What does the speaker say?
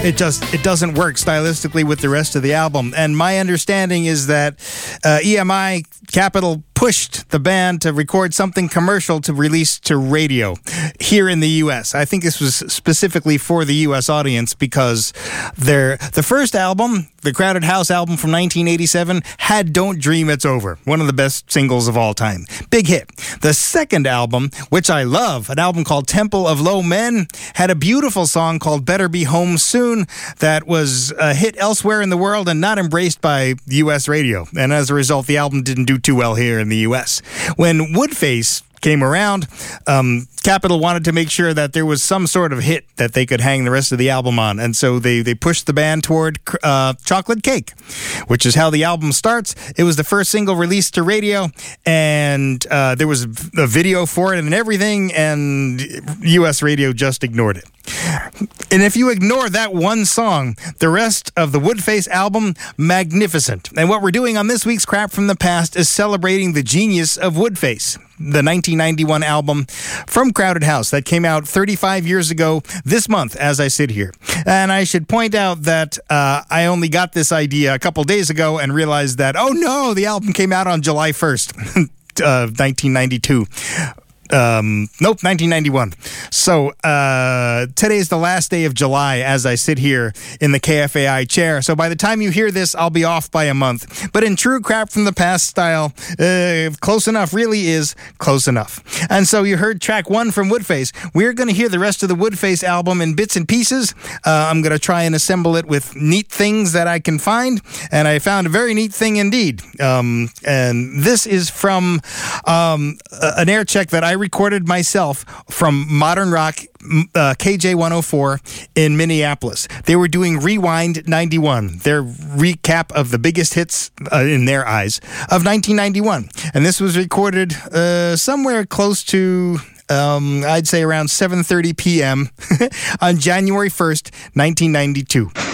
it doesn't work stylistically with the rest of the album. And my understanding is that EMI Capitol pushed the band to record something commercial to release to radio here in the U.S. I think this was specifically for the U.S. audience because the first album, the Crowded House album from 1987, had Don't Dream It's Over, one of the best singles of all time. Big hit. The second album, which I love, an album called Temple of Low Men, had a beautiful song called Better Be Home Soon that was a hit elsewhere in the world and not embraced by U.S. radio. And as a result, the album didn't do too well here in the U.S. When Woodface came around, Capitol wanted to make sure that there was some sort of hit that they could hang the rest of the album on. And so they pushed the band toward Chocolate Cake, which is how the album starts. It was the first single released to radio, and there was a video for it and everything, and U.S. radio just ignored it. And if you ignore that one song, the rest of the Woodface album, magnificent. And what we're doing on this week's Crap from the Past is celebrating the genius of Woodface, the 1991 album from Crowded House that came out 35 years ago this month as I sit here. And I should point out that I only got this idea a couple days ago and realized that, oh no, the album came out on July 1st, 1992. Nope, 1991. So today's the last day of July as I sit here in the KFAI chair. So by the time you hear this, I'll be off by a month. But in true Crap from the Past style, close enough really is close enough. And so you heard track 1 from Woodface. We're going to hear the rest of the Woodface album in bits and pieces. I'm going to try and assemble it with neat things that I can find. And I found a very neat thing indeed. And this is from an air check that I recorded myself from Modern Rock KJ104 in Minneapolis. They were doing Rewind 91, their recap of the biggest hits, in their eyes, of 1991. And this was recorded somewhere close to I'd say around 7:30 p.m. on January 1st, 1992.